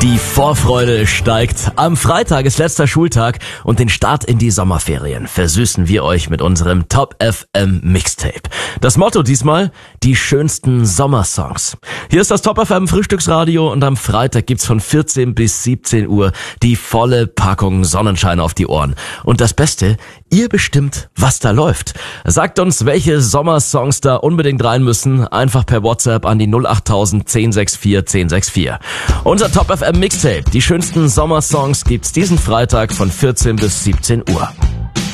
Die Vorfreude steigt. Am Freitag ist letzter Schultag und den Start in die Sommerferien versüßen wir euch mit unserem Top FM Mixtape. Das Motto diesmal: die schönsten Sommersongs. Hier ist das Top FM Frühstücksradio und am Freitag gibt's von 14 bis 17 Uhr die volle Packung Sonnenschein auf die Ohren. Und das Beste: ihr bestimmt, was da läuft. Sagt uns, welche Sommersongs da unbedingt rein müssen. Einfach per WhatsApp an die 08000 1064 1064. Unser Top FM Mixtape, die schönsten Sommersongs, gibt's diesen Freitag von 14 bis 17 Uhr.